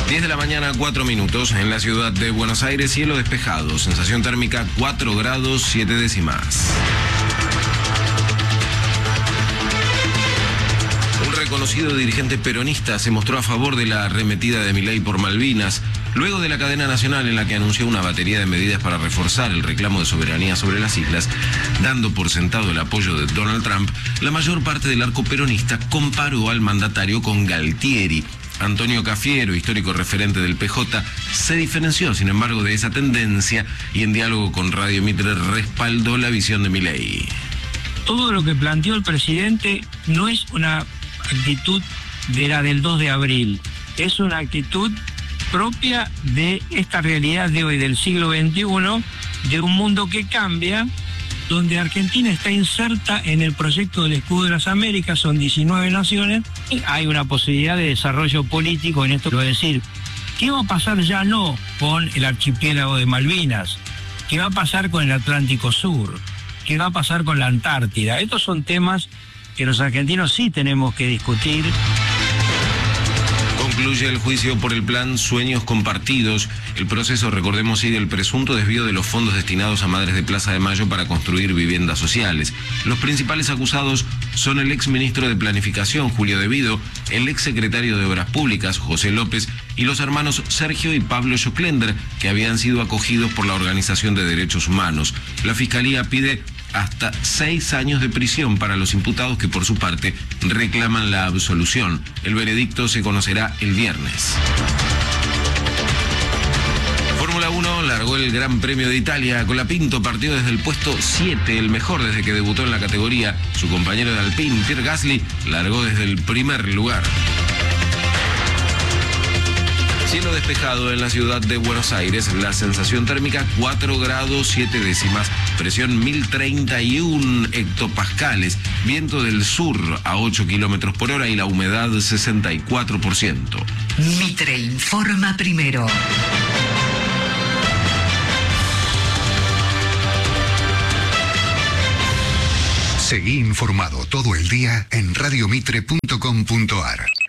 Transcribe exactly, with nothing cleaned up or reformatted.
diez de la mañana, cuatro minutos, en la ciudad de Buenos Aires, cielo despejado, sensación térmica cuatro grados, siete décimas. Un reconocido dirigente peronista se mostró a favor de la arremetida de Milei por Malvinas, luego de la cadena nacional en la que anunció una batería de medidas para reforzar el reclamo de soberanía sobre las islas, dando por sentado el apoyo de Donald Trump. La mayor parte del arco peronista comparó al mandatario con Galtieri. Antonio Cafiero, histórico referente del P J, se diferenció, sin embargo, de esa tendencia y en diálogo con Radio Mitre respaldó la visión de Milei. Todo lo que planteó el presidente no es una actitud de la del dos de abril, es una actitud propia de esta realidad de hoy, del siglo veintiuno, de un mundo que cambia, donde Argentina está inserta en el proyecto del Escudo de las Américas, son diecinueve naciones, y hay una posibilidad de desarrollo político en esto. Es decir, ¿qué va a pasar ya no con el archipiélago de Malvinas? ¿Qué va a pasar con el Atlántico Sur? ¿Qué va a pasar con la Antártida? Estos son temas que los argentinos sí tenemos que discutir. Concluye el juicio por el plan Sueños Compartidos. El proceso, recordemos, sigue el presunto desvío de los fondos destinados a Madres de Plaza de Mayo para construir viviendas sociales. Los principales acusados son el exministro de Planificación, Julio De Vido, el exsecretario de Obras Públicas, José López, y los hermanos Sergio y Pablo Joclender, que habían sido acogidos por la Organización de Derechos Humanos. La Fiscalía pide hasta seis años de prisión para los imputados, que por su parte reclaman la absolución. El veredicto se conocerá el viernes. Fórmula uno largó el Gran Premio de Italia. Colapinto partió desde el puesto siete, el mejor desde que debutó en la categoría. Su compañero de Alpine, Pierre Gasly, largó desde el primer lugar. Cielo despejado en la ciudad de Buenos Aires, la sensación térmica cuatro grados, siete décimas, presión mil treinta y uno hectopascales, viento del sur a ocho kilómetros por hora y la humedad sesenta y cuatro por ciento. Mitre informa primero. Seguí informado todo el día en radio mitre punto com punto ar.